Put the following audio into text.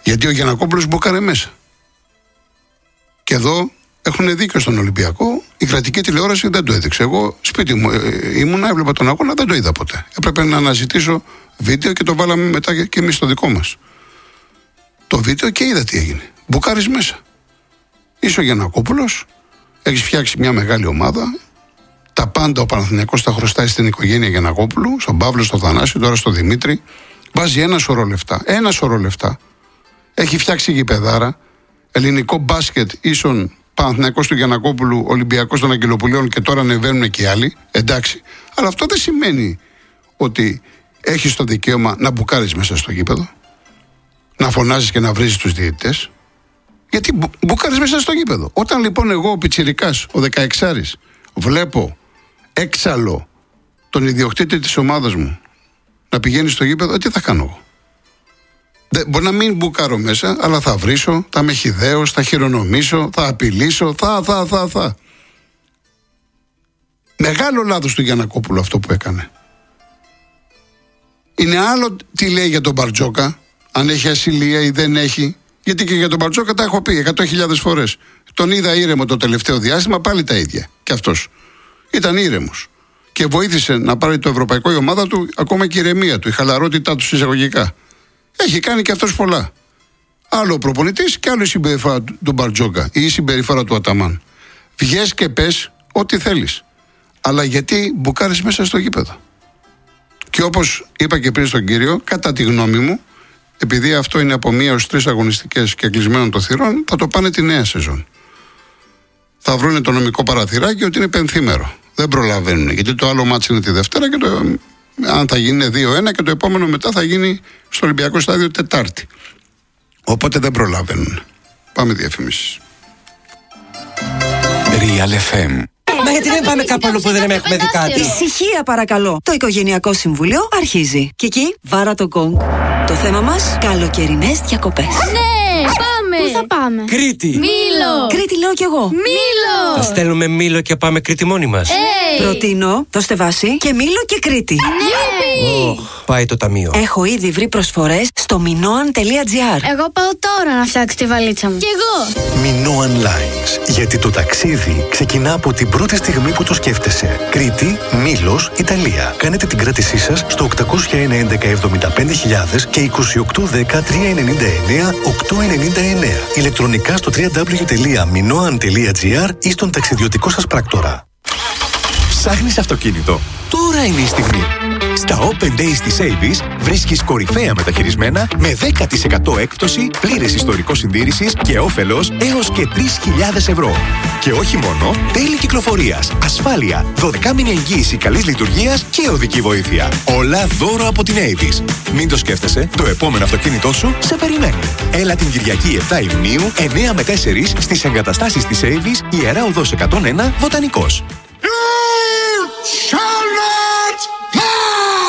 Γιατί ο Γιαννακόπουλος μπούκαρε μέσα. Και εδώ έχουν δίκιο στον Ολυμπιακό. Η κρατική τηλεόραση δεν το έδειξε. Εγώ σπίτι μου ήμουνα, έβλεπα τον αγώνα, δεν το είδα ποτέ. Έπρεπε να αναζητήσω βίντεο και το βάλαμε μετά και εμείς στο δικό μας. Το βίντεο και είδα τι έγινε. Μπουκάρεις μέσα. Είσαι ο Γιαννακόπουλος, έχεις φτιάξει μια μεγάλη ομάδα. Τα πάντα ο Παναθηναϊκός τα χρωστάει στην οικογένεια Γιαννακόπουλου, στον Παύλο, στον Θανάση, τώρα στον Δημήτρη. Βάζει ένα σωρό λεφτά. Έχει φτιάξει γηπεδάρα. Ελληνικό μπάσκετ ίσον Παναθηναϊκός του Γιαννακόπουλου, Ολυμπιακός των Αγγελοπουλίων και τώρα ανεβαίνουν και οι άλλοι. Εντάξει. Αλλά αυτό δεν σημαίνει ότι έχεις το δικαίωμα να μπουκάρεις μέσα στο γήπεδο, να φωνάζεις και να βρίζεις τους διαιτητές. Γιατί μπουκάρεις μέσα στο γήπεδο. Όταν λοιπόν εγώ ο πιτσιρικάς, ο 16άρης, βλέπω έξαλλο τον ιδιοκτήτη της ομάδας μου να πηγαίνει στο γήπεδο, τι θα κάνω εγώ? Μπορεί να μην μπουκάρω μέσα, αλλά θα βρίσω, θα με χυδαίω, θα χειρονομήσω, θα απειλήσω, θα. Μεγάλο λάθος του Γιαννακόπουλου αυτό που έκανε. Είναι άλλο τι λέει για τον Μπαρτζόκα, αν έχει ασυλία ή δεν έχει. Γιατί και για τον Μπαρτζόκα τα έχω πει 100.000 φορές. Τον είδα ήρεμο το τελευταίο διάστημα, πάλι τα ίδια. Και αυτός ήταν ήρεμος. Και βοήθησε να πάρει το ευρωπαϊκό η ομάδα του, ακόμα και η ηρεμία του, η χαλαρότητά του εισαγωγικά. Έχει κάνει και αυτός πολλά. Άλλο ο προπονητής και άλλο η συμπεριφορά του Μπαρτζόκα ή η συμπεριφορά του Αταμάν. Βγες και πες ό,τι θέλεις. Αλλά γιατί μπουκάρεις μέσα στο γήπεδο? Και όπως είπα και πριν στον κύριο, κατά τη γνώμη μου, επειδή αυτό είναι από 1 ως 3 αγωνιστικές και κλεισμένων των θυρών, θα το πάνε τη νέα σεζόν. Θα βρούνε το νομικό παραθυράκι ότι είναι πενθήμερο. Δεν προλαβαίνουν, γιατί το άλλο μάτσι είναι τη Δευτέρα και αν θα γίνει 2-1 και το επόμενο μετά θα γίνει στο Ολυμπιακό Στάδιο Τετάρτη. Οπότε δεν προλαβαίνουν. Πάμε διαφημίσεις. Real FM. Μα γιατί δεν πάμε κάπου αλλού που δεν έχουμε δει κάτι? Ησυχία παρακαλώ. Το Οικογενειακό Συμβούλιο αρχίζει. Και εκεί βάρα το γκονγκ. Το θέμα μας, καλοκαιρινές διακοπές. Ναι, πάμε! Πού θα πάμε? Κρήτη! Μήλο! Κρήτη λέω κι εγώ. Μήλο! Θα στέλνουμε Μήλο και πάμε Κρήτη μόνοι μας. Προτείνω το Στεβάσι και Μήλο και Κρήτη. Πάει το ταμείο. Έχω ήδη βρει προσφορές στο minoan.gr. Εγώ πάω τώρα να φτιάξω τη βαλίτσα μου. Κι εγώ! Minoan Lines. Γιατί το ταξίδι ξεκινά από την πρώτη στιγμή που το σκέφτεσαι. Κρήτη, Μήλος, Ιταλία. Κάνετε την κράτησή σας στο 801 11 75.000 και 2810 399 899. Ηλεκτρονικά στο www.minoan.gr ή στον ταξιδιωτικό σας πράκτορα. Ψάχνεις αυτοκίνητο? Τώρα είναι η στιγμή. Στα Open Days της Avis βρίσκεις κορυφαία μεταχειρισμένα με 10% έκπτωση, πλήρες ιστορικό συντήρησης και όφελος έως και 3.000 ευρώ. Και όχι μόνο, τέλη κυκλοφορίας, ασφάλεια, 12μηνη εγγύηση καλής λειτουργίας και οδική βοήθεια. Όλα δώρο από την Avis. Μην το σκέφτεσαι, το επόμενο αυτοκίνητό σου σε περιμένει. Έλα την Κυριακή 7 Ιουνίου, 9 με 4 στις εγκαταστάσεις της Avis, Ιερά Οδός 101, Βοτανικός.